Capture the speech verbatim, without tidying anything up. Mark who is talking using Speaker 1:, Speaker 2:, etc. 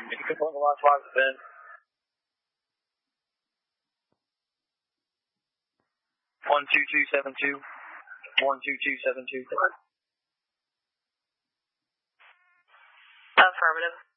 Speaker 1: Can you confirm the last five, Ben? One two two seven two. One two two seven two.
Speaker 2: Affirmative.